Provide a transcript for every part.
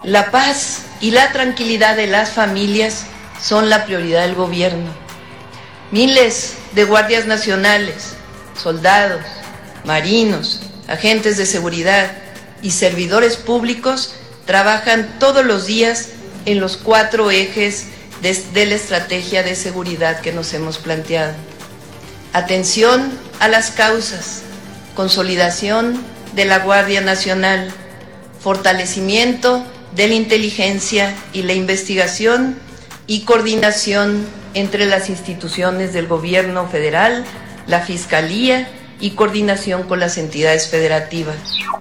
La paz y la tranquilidad de las familias son la prioridad del gobierno. Miles de guardias nacionales, soldados, marinos, agentes de seguridad y servidores públicos trabajan todos los días en los 4 ejes de la estrategia de seguridad que nos hemos planteado. Atención a las causas, consolidación de la Guardia Nacional, fortalecimiento de la inteligencia y la investigación y coordinación entre las instituciones del gobierno federal, la Fiscalía y coordinación con las entidades federativas.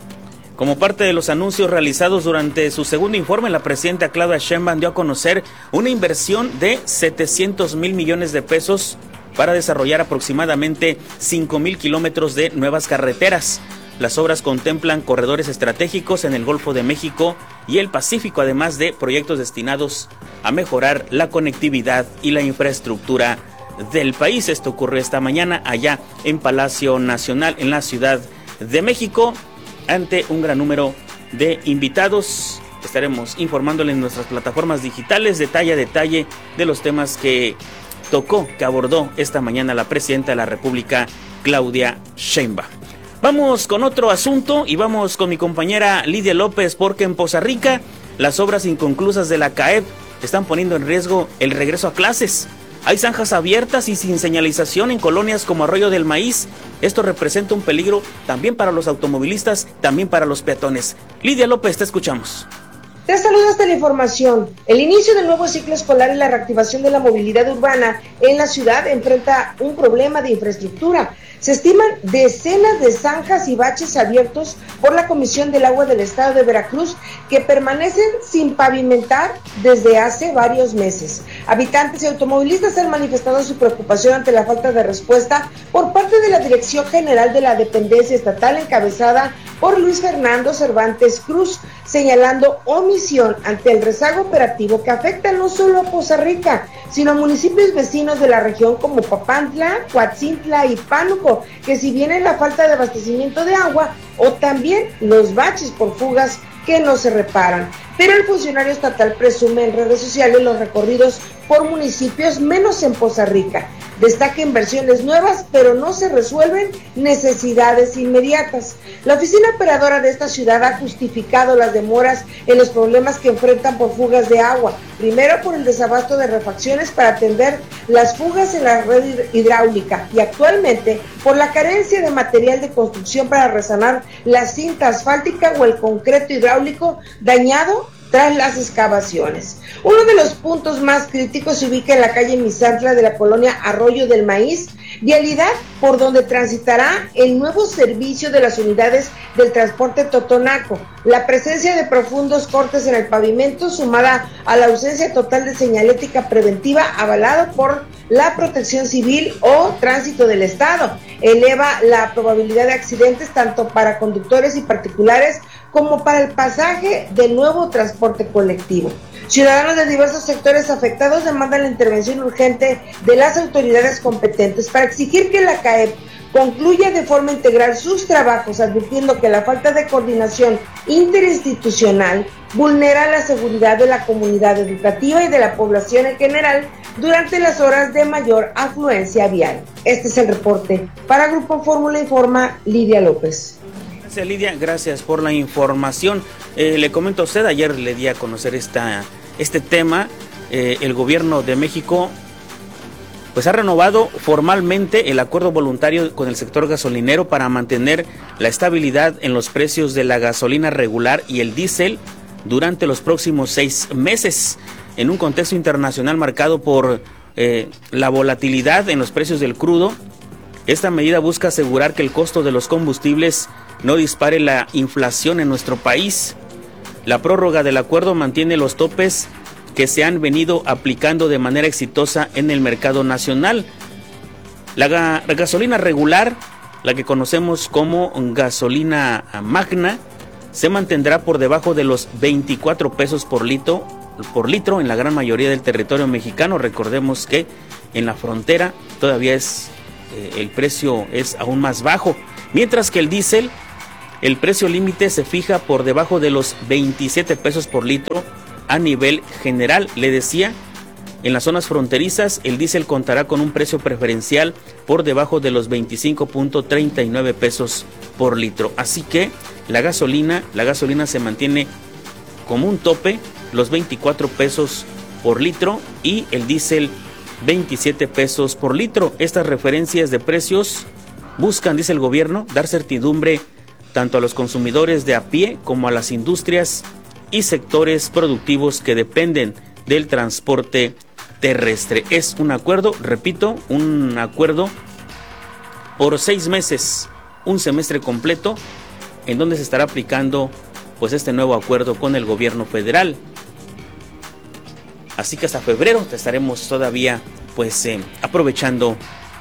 Como parte de los anuncios realizados durante su segundo informe, la presidenta Claudia Sheinbaum dio a conocer una inversión de 700,000 millones de pesos para desarrollar aproximadamente 5,000 kilómetros de nuevas carreteras. Las obras contemplan corredores estratégicos en el Golfo de México y el Pacífico, además de proyectos destinados a mejorar la conectividad y la infraestructura del país. Esto ocurrió esta mañana allá en Palacio Nacional, en la Ciudad de México, ante un gran número de invitados. Estaremos informándole en nuestras plataformas digitales detalle a detalle de los temas que tocó, que abordó esta mañana la presidenta de la República, Claudia Sheinbaum. Vamos con otro asunto y vamos con mi compañera Lidia López, porque en Poza Rica las obras inconclusas de la CAEP están poniendo en riesgo el regreso a clases. Hay zanjas abiertas y sin señalización en colonias como Arroyo del Maíz. Esto representa un peligro también para los automovilistas, también para los peatones. Lidia López, te escuchamos. Te saludo hasta la información. El inicio del nuevo ciclo escolar y la reactivación de la movilidad urbana en la ciudad enfrenta un problema de infraestructura. Se estiman decenas de zanjas y baches abiertos por la Comisión del Agua del Estado de Veracruz que permanecen sin pavimentar desde hace varios meses. Habitantes y automovilistas han manifestado su preocupación ante la falta de respuesta por parte de la Dirección General de la Dependencia Estatal encabezada por Luis Fernando Cervantes Cruz, señalando omisión ante el rezago operativo que afecta no solo a Poza Rica, sino a municipios vecinos de la región como Papantla, Coatzintla y Pánuco, que si bien es la falta de abastecimiento de agua o también los baches por fugas que no se reparan. Pero el funcionario estatal presume en redes sociales los recorridos por municipios menos en Poza Rica. Destaca inversiones nuevas, pero no se resuelven necesidades inmediatas. La oficina operadora de esta ciudad ha justificado las demoras en los problemas que enfrentan por fugas de agua. Primero por el desabasto de refacciones para atender las fugas en la red hidráulica y actualmente por la carencia de material de construcción para resanar la cinta asfáltica o el concreto hidráulico dañado tras las excavaciones. Uno de los puntos más críticos se ubica en la calle Misantla de la colonia Arroyo del Maíz, vialidad por donde transitará el nuevo servicio de las unidades del transporte Totonaco. La presencia de profundos cortes en el pavimento, sumada a la ausencia total de señalética preventiva avalado por la Protección Civil o Tránsito del Estado, eleva la probabilidad de accidentes tanto para conductores y particulares como para el pasaje del nuevo transporte colectivo. Ciudadanos de diversos sectores afectados demandan la intervención urgente de las autoridades competentes para exigir que la CAEP concluya de forma integral sus trabajos, advirtiendo que la falta de coordinación interinstitucional vulnera la seguridad de la comunidad educativa y de la población en general durante las horas de mayor afluencia vial. Este es el reporte. Para Grupo Fórmula Informa, Lidia López. Gracias, Lidia, gracias por la información. Le comento a usted, ayer le di a conocer este tema. El gobierno de México pues ha renovado formalmente el acuerdo voluntario con el sector gasolinero para mantener la estabilidad en los precios de la gasolina regular y el diésel durante los próximos 6 meses, en un contexto internacional marcado por la volatilidad en los precios del crudo. Esta medida busca asegurar que el costo de los combustibles no dispare la inflación en nuestro país. La prórroga del acuerdo mantiene los topes que se han venido aplicando de manera exitosa en el mercado nacional. La gasolina regular, la que conocemos como gasolina magna, se mantendrá por debajo de los 24 pesos por litro en la gran mayoría del territorio mexicano. Recordemos que en la frontera todavía el precio es aún más bajo, mientras que el diésel el precio límite se fija por debajo de los 27 pesos por litro a nivel general. Le decía, en las zonas fronterizas el diésel contará con un precio preferencial por debajo de los 25.39 pesos por litro. Así que la gasolina se mantiene como un tope, los 24 pesos por litro, y el diésel 27 pesos por litro. Estas referencias de precios buscan, dice el gobierno, dar certidumbre tanto a los consumidores de a pie como a las industrias y sectores productivos que dependen del transporte terrestre. Es un acuerdo, repito, un acuerdo por 6 meses, un semestre completo, en donde se estará aplicando pues este nuevo acuerdo con el gobierno federal. Así que hasta febrero estaremos todavía pues aprovechando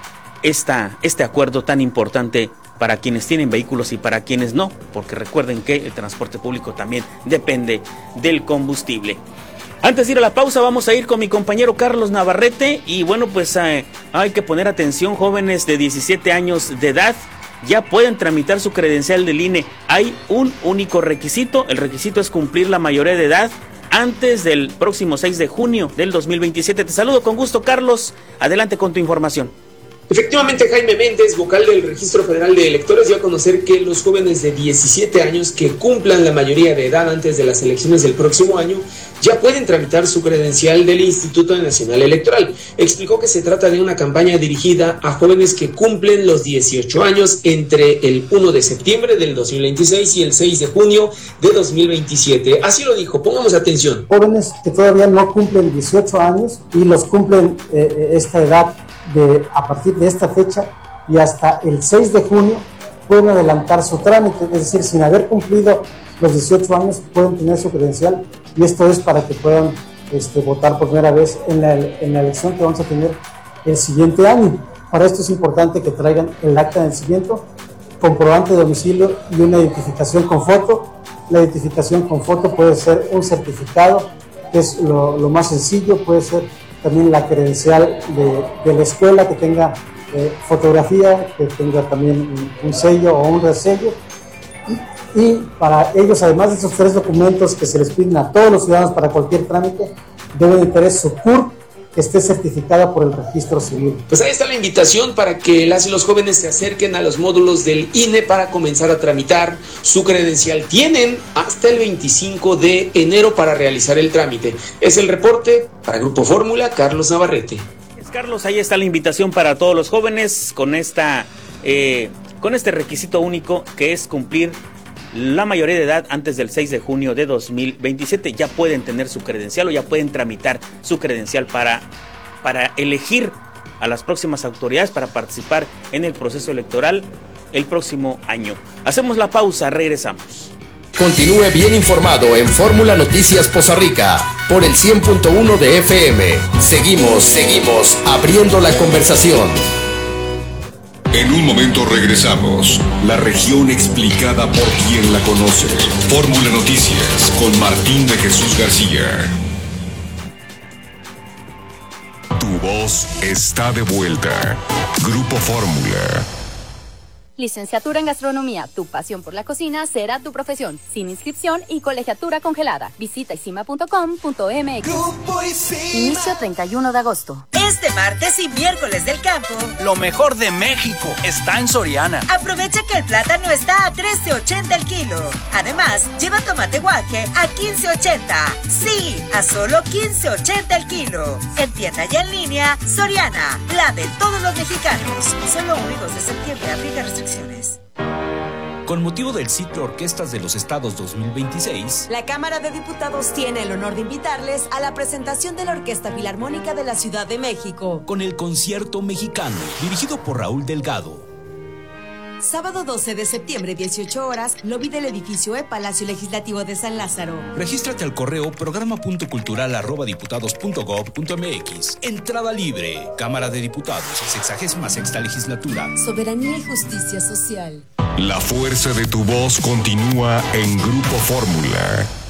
este acuerdo tan importante para quienes tienen vehículos y para quienes no, porque recuerden que el transporte público también depende del combustible. Antes de ir a la pausa, vamos a ir con mi compañero Carlos Navarrete. Y bueno, pues hay que poner atención, jóvenes de 17 años de edad ya pueden tramitar su credencial del INE. Hay un único requisito, el requisito es cumplir la mayoría de edad antes del próximo 6 de junio del 2027. Te saludo con gusto, Carlos, adelante con tu información. Efectivamente, Jaime Méndez, vocal del Registro Federal de Electores, dio a conocer que los jóvenes de 17 años que cumplan la mayoría de edad antes de las elecciones del próximo año ya pueden tramitar su credencial del Instituto Nacional Electoral. Explicó que se trata de una campaña dirigida a jóvenes que cumplen los 18 años entre el 1 de septiembre del 2026 y el 6 de junio de 2027. Así lo dijo, pongamos atención. Jóvenes que todavía no cumplen 18 años y los cumplen esta edad a partir de esta fecha y hasta el 6 de junio pueden adelantar su trámite, es decir, sin haber cumplido los 18 años pueden tener su credencial, y esto es para que puedan votar por primera vez en la elección que vamos a tener el siguiente año. Para esto es importante que traigan el acta de nacimiento, comprobante de domicilio y una identificación con foto. La identificación con foto puede ser un certificado, que es lo más sencillo, puede ser también la credencial de la escuela que tenga fotografía, que tenga también un sello o un resello. Y para ellos, además de esos 3 documentos que se les piden a todos los ciudadanos para cualquier trámite, deben de tener su CURP que esté certificada por el Registro Civil. Pues ahí está la invitación para que las y los jóvenes se acerquen a los módulos del INE para comenzar a tramitar su credencial. Tienen hasta el 25 de enero para realizar el trámite. Es el reporte para Grupo Fórmula, Carlos Navarrete. Carlos, ahí está la invitación para todos los jóvenes con este requisito único, que es cumplir la mayoría de edad antes del 6 de junio de 2027. Ya pueden tener su credencial o ya pueden tramitar su credencial para elegir a las próximas autoridades para participar en el proceso electoral el próximo año. Hacemos la pausa, regresamos. Continúe bien informado en Fórmula Noticias Poza Rica por el 100.1 de FM. Seguimos abriendo la conversación. En un momento regresamos. La región explicada por quien la conoce. Fórmula Noticias con Martín de Jesús García. Tu voz está de vuelta. Grupo Fórmula. Licenciatura en Gastronomía, tu pasión por la cocina será tu profesión, sin inscripción y colegiatura congelada. Visita isima.com.mx. Inicio 31 de agosto. Este martes y miércoles del campo, lo mejor de México está en Soriana. Aprovecha que el plátano está a $13.80 el kilo. Además, lleva tomate guaje a $15.80. Sí, a solo $15.80 el kilo. En tienda y en línea, Soriana, la de todos los mexicanos. Solo 1 y 2 de septiembre, aplica restricciones. Con motivo del ciclo Orquestas de los Estados 2026, la Cámara de Diputados tiene el honor de invitarles a la presentación de la Orquesta Filarmónica de la Ciudad de México, con el Concierto Mexicano, dirigido por Raúl Delgado. Sábado 12 de septiembre, 18 horas, lobby del edificio Palacio Legislativo de San Lázaro. Regístrate al correo programa.cultural@diputados.gov.mx. Entrada libre. Cámara de Diputados, 66ª Legislatura. Soberanía y justicia social. La fuerza de tu voz continúa en Grupo Fórmula.